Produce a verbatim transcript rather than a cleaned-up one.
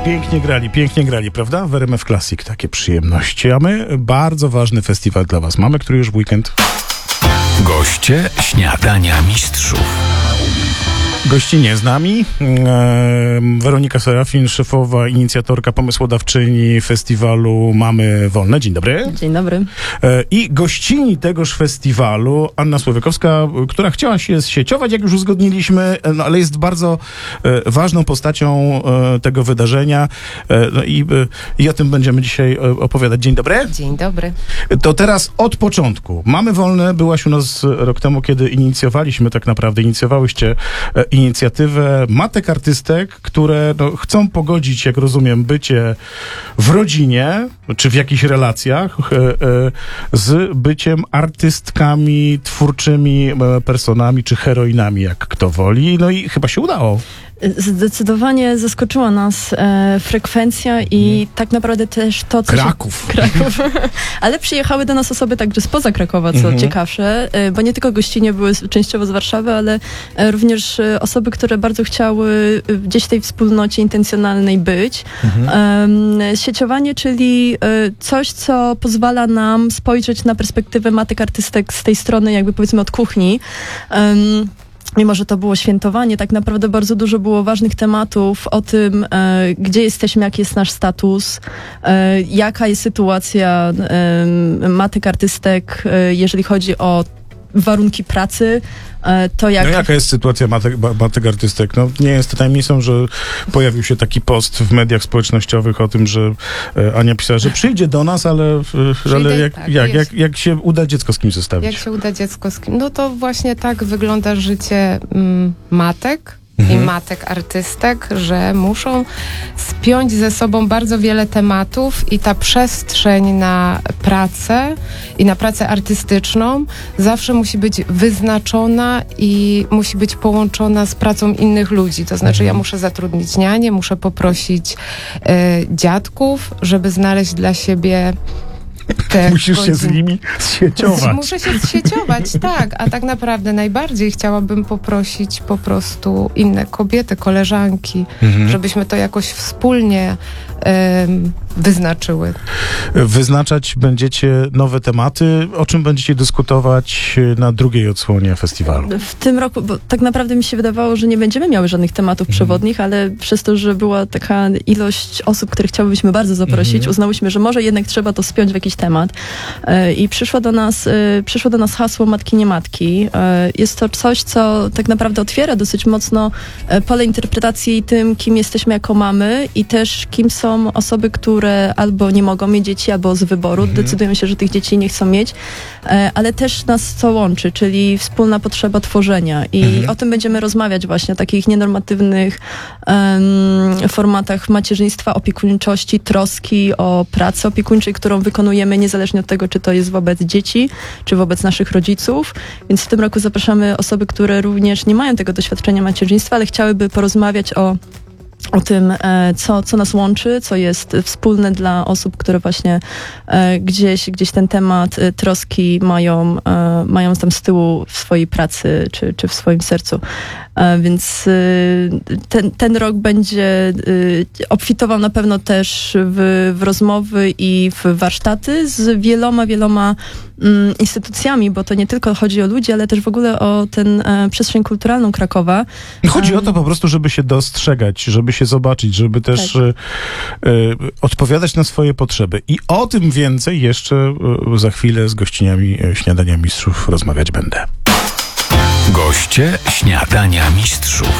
Pięknie grali, pięknie grali, prawda? W R M F Classic takie przyjemności. A my bardzo ważny festiwal dla was mamy, który już w weekend. Goście Śniadania Mistrzów. Gościnie z nami e, Weronika Serafin, szefowa, inicjatorka, pomysłodawczyni festiwalu Mamy Wolne. Dzień dobry. Dzień dobry. E, I gościni tegoż festiwalu Anna Słowikowska, która chciała się zsieciować, jak już uzgodniliśmy, no, ale jest bardzo e, ważną postacią e, tego wydarzenia e, no, i, e, i o tym będziemy dzisiaj opowiadać. Dzień dobry. Dzień dobry. To teraz od początku. Mamy Wolne. Byłaś u nas rok temu, kiedy inicjowaliśmy tak naprawdę, inicjowałyście e, inicjatywę matek artystek, które no, chcą pogodzić, jak rozumiem, bycie w rodzinie, czy w jakichś relacjach e, e, z byciem artystkami, twórczymi e, personami, czy heroinami, jak kto woli. No i chyba się udało. Zdecydowanie zaskoczyła nas e, frekwencja i hmm. tak naprawdę też to, co Kraków. Się, Kraków. Ale przyjechały do nas osoby także spoza Krakowa, co hmm. ciekawsze, e, bo nie tylko gościnie były częściowo z Warszawy, ale e, również e, osoby, które bardzo chciały gdzieś w tej wspólnocie intencjonalnej być. Hmm. E, sieciowanie, czyli e, coś, co pozwala nam spojrzeć na perspektywę matek artystek z tej strony, jakby powiedzmy od kuchni. E, Mimo że to było świętowanie, tak naprawdę bardzo dużo było ważnych tematów o tym, e, gdzie jesteśmy, jaki jest nasz status, e, jaka jest sytuacja e, matek artystek, e, jeżeli chodzi o warunki pracy, e, to jak... No jaka jest sytuacja matek, matek artystek? No nie jest to tajemnicą, że pojawił się taki post w mediach społecznościowych o tym, że e, Ania pisała, że przyjdzie do nas, ale, e, ale jak, tak, jak, jak, jak się uda dziecko z kim zostawić? Jak się uda dziecko z kim? No to właśnie tak wygląda życie mm, matek Mhm. i matek artystek, że muszą spiąć ze sobą bardzo wiele tematów i ta przestrzeń na pracę i na pracę artystyczną zawsze musi być wyznaczona i musi być połączona z pracą innych ludzi. To znaczy ja muszę zatrudnić nianię, muszę poprosić e, dziadków, żeby znaleźć dla siebie Te Musisz godziny. się z nimi zsieciować. Muszę się zsieciować, tak, a tak naprawdę najbardziej chciałabym poprosić po prostu inne kobiety, koleżanki, mhm. żebyśmy to jakoś wspólnie um, wyznaczyły. Wyznaczać będziecie nowe tematy. O czym będziecie dyskutować na drugiej odsłonie festiwalu? W tym roku, bo tak naprawdę mi się wydawało, że nie będziemy miały żadnych tematów mhm. przewodnich, ale przez to, że była taka ilość osób, których chciałybyśmy bardzo zaprosić, mhm. uznałyśmy, że może jednak trzeba to spiąć w jakiś temat. I przyszło do nas, przyszło do nas hasło Matki nie Matki. Jest to coś, co tak naprawdę otwiera dosyć mocno pole interpretacji tym, kim jesteśmy jako mamy i też kim są osoby, które albo nie mogą mieć dzieci, albo z wyboru mhm. decydują się, że tych dzieci nie chcą mieć, ale też nas co łączy, czyli wspólna potrzeba tworzenia. I mhm. o tym będziemy rozmawiać właśnie, o takich nienormatywnych um, formatach macierzyństwa, opiekuńczości, troski o pracy opiekuńczej, którą wykonujemy niezależnie od tego, czy to jest wobec dzieci, czy wobec naszych rodziców. Więc w tym roku zapraszamy osoby, które również nie mają tego doświadczenia macierzyństwa, ale chciałyby porozmawiać o o tym, co, co nas łączy, co jest wspólne dla osób, które właśnie gdzieś, gdzieś ten temat troski mają, mają tam z tyłu w swojej pracy, czy, czy w swoim sercu. Więc ten, ten rok będzie obfitował na pewno też w, w rozmowy i w warsztaty z wieloma, wieloma instytucjami, bo to nie tylko chodzi o ludzi, ale też w ogóle o tę przestrzeń kulturalną Krakowa. Chodzi o to po prostu, żeby się dostrzegać, żeby się zobaczyć, żeby też tak. y, y, odpowiadać na swoje potrzeby. I o tym więcej jeszcze y, za chwilę z gościniami Śniadania Mistrzów rozmawiać będę. Goście Śniadania Mistrzów.